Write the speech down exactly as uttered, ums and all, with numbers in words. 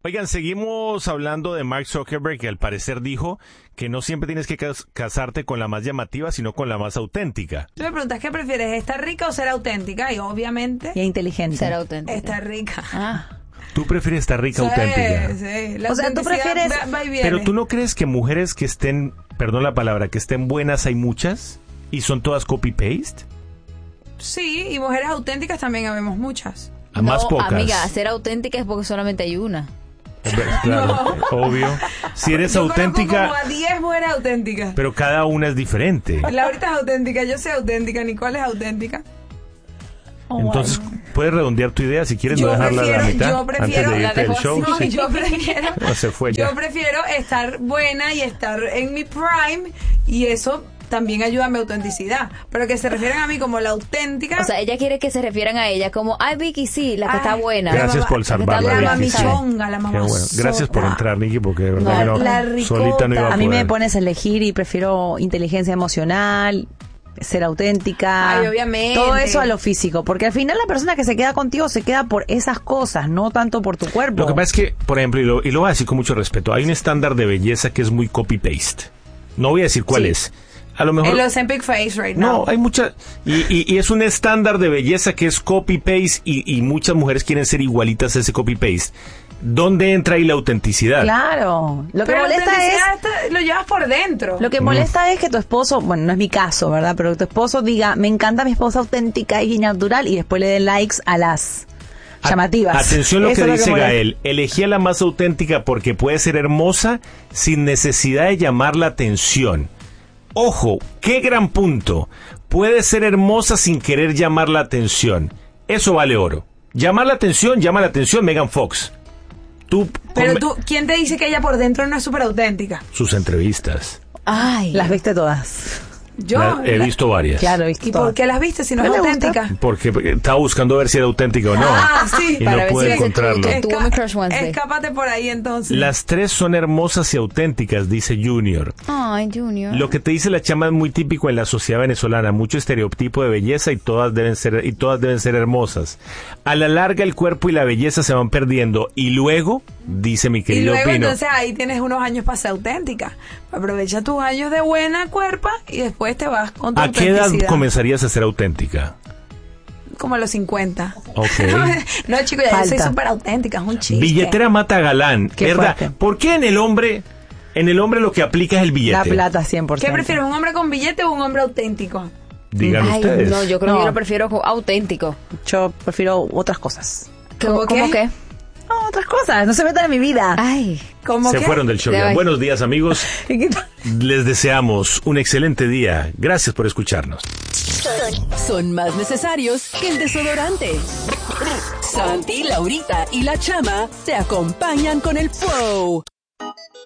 Oigan, seguimos hablando de Mark Zuckerberg, que al parecer dijo que no siempre tienes que cas- casarte con la más llamativa, sino con la más auténtica. Tú me preguntas, ¿qué prefieres, estar rica o ser auténtica? Y obviamente, Y inteligente. Ser auténtica. estar rica. Ah. ¿Tú prefieres estar rica o Sí, auténtica? sí. La O sea, tú autenticidad prefieres- va- va y viene. Pero tú no crees que mujeres que estén, perdón la palabra, que estén buenas hay muchas y son todas copy-paste? Sí, y mujeres auténticas también habemos muchas. A más no, pocas. amiga, ser auténtica es porque solamente hay una. Claro, obvio. Si eres Yo auténtica, conozco como a diez mujeres auténticas. pero cada una es diferente. Laurita es auténtica, yo soy auténtica, Nicole es auténtica. Entonces, puedes redondear tu idea si quieres, Yo no dejarla a la prefiero- mitad yo prefiero- antes de la irte del dejo show. así. Sí. Yo prefiero, No, se fue ya. yo prefiero estar buena y estar en mi prime, y eso también ayuda a mi autenticidad. Pero que se refieran a mí como la auténtica. O sea, ella quiere que se refieran a ella como, ay, Vicky, sí, la que Ay, está buena. Gracias por La que está salvarla, la buena, Vicky, sí. mamichonga, la Qué bueno. mamazota. Gracias por entrar, Nicky, porque de verdad No, que no, la ricota. solita no iba a A mí me poder. pones a elegir y prefiero inteligencia emocional, ser auténtica. Ay, obviamente. Todo eso a lo físico, porque al final la persona que se queda contigo se queda por esas cosas, no tanto por tu cuerpo. Lo que pasa es que, por ejemplo, y lo, y lo voy a decir con mucho respeto, hay un estándar de belleza que es muy copy-paste. No voy a decir cuál Sí. es. A lo mejor... El Ozempic Face right now. No, hay muchas... Y, y, y es un estándar de belleza que es copy-paste y, y muchas mujeres quieren ser igualitas a ese copy-paste. ¿Dónde entra ahí la autenticidad? Claro. Lo que Pero la molesta es... autenticidad está- lo llevas por dentro. Lo que molesta es que tu esposo, bueno, no es mi caso, ¿verdad? Pero que tu esposo diga, me encanta mi esposa auténtica y natural, y después le den likes a las A- llamativas. Atención lo Eso que es dice molesta. Gael. Elegí a la más auténtica porque puede ser hermosa sin necesidad de llamar la atención. Ojo, qué gran punto. Puede ser hermosa sin querer llamar la atención. Eso vale oro. Llamar la atención, llama la atención, Megan Fox. Tú, Pero come- tú, ¿quién te dice que ella por dentro no es súper auténtica? sus entrevistas. Ay. Las viste todas. Yo. La- he la- visto varias. Claro, viste ¿Y todas. por qué las viste si no, ¿No es le gusta? auténtica? Porque estaba buscando ver si era auténtica o no. Ah, sí. Y Para no ver pude si ese encontrarlo. tuyo- tu- Woman Crush Wednesday. Escápate por ahí entonces. Las tres son hermosas y auténticas, dice Junior. Ay, Junior. Lo que te dice la chama es muy típico en la sociedad venezolana, mucho estereotipo de belleza y todas deben ser y todas deben ser hermosas. A la larga el cuerpo y la belleza se van perdiendo y luego, dice mi Y querido luego Pino, entonces ahí tienes unos años para ser auténtica. Aprovecha tus años de buena cuerpa y después te vas con tu ¿a qué edad autenticidad. comenzarías a ser auténtica? Como a los cincuenta. Ok. No, chicos, ya yo soy Falta. súper auténtica, es un chiste. Billetera mata galán, Qué ¿verdad? fuerte. ¿Por qué en el hombre, en el hombre lo que aplica es el billete? La plata cien por ¿Qué ciento. prefieres, un hombre con billete o un hombre auténtico? Digan Ay, ustedes. no, yo creo No. que yo lo prefiero co- auténtico. Yo prefiero otras cosas. ¿Cómo ¿Cómo qué? qué? No, otras cosas. No se metan en mi vida. Ay. ¿Cómo Se qué? fueron del show. Ya ya. va. Buenos días, amigos. ¿Y qué tal? Les deseamos un excelente día. Gracias por escucharnos. Son más necesarios que el desodorante. Santi, Laurita y la Chama te acompañan con el flow.